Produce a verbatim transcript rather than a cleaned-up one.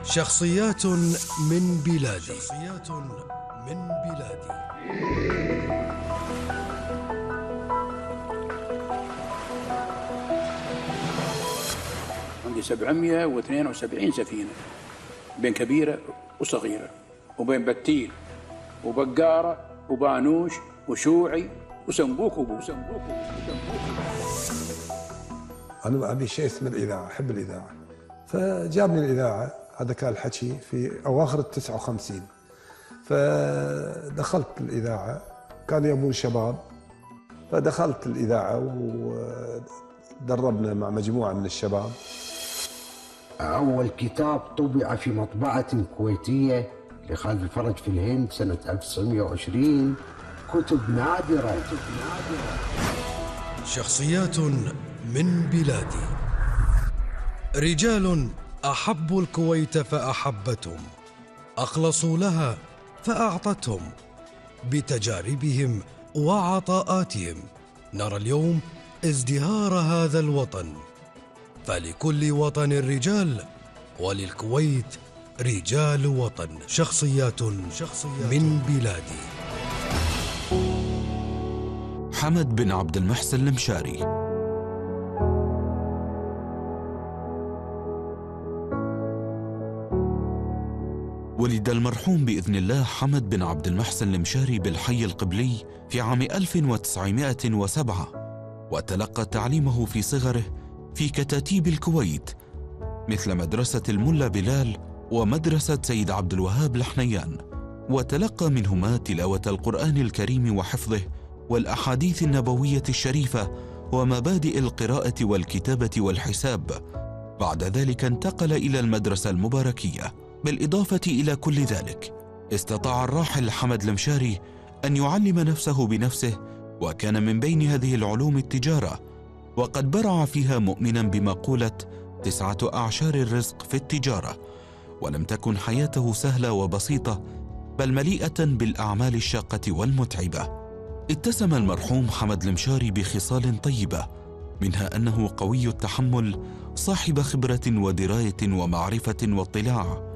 شخصيات من بلادي شخصيات من بلادي عندي سبعمائة واثنين وسبعين سفينة بين كبيرة وصغيرة وبين بتيل وبقارة وبانوش وشوعي وسنبوك وبوسنبوك وسنبوك. أنا أبي شيء اسمه الإذاعة، أحب الإذاعة، فجابني الإذاعة. هذا كان الحكي في أواخر التسعة وخمسين، فدخلت الإذاعة، كانوا يبون شباب، فدخلت الإذاعة ودربنا مع مجموعة من الشباب. أول كتاب طبع في مطبعة كويتية لخالد الفرج في الهند سنة ألف وتسعمائة وعشرين، كتب نادرة. شخصيات من بلادي، رجال أحبوا الكويت فأحبتهم، أخلصوا لها فأعطتهم. بتجاربهم وعطاءاتهم نرى اليوم ازدهار هذا الوطن. فلكل وطن رجال، وللكويت رجال وطن. شخصيات, شخصيات من بلادي. حمد بن عبد المحسن المشاري. ولد المرحوم بإذن الله حمد بن عبد المحسن المشاري بالحي القبلي في عام ألف وتسعمائة وسبعة، وتلقى تعليمه في صغره في كتاتيب الكويت مثل مدرسة الملا بلال ومدرسة سيد عبد الوهاب الحنيان، وتلقى منهما تلاوة القرآن الكريم وحفظه والأحاديث النبوية الشريفة ومبادئ القراءة والكتابة والحساب. بعد ذلك انتقل إلى المدرسة المباركية. بالإضافة إلى كل ذلك، استطاع الراحل حمد المشاري أن يعلم نفسه بنفسه، وكان من بين هذه العلوم التجارة، وقد برع فيها مؤمنا بمقولة تسعة أعشار الرزق في التجارة. ولم تكن حياته سهلة وبسيطة، بل مليئة بالأعمال الشاقة والمتعبة. اتسم المرحوم حمد المشاري بخصال طيبة، منها أنه قوي التحمل، صاحب خبرة ودراية ومعرفة واطلاع،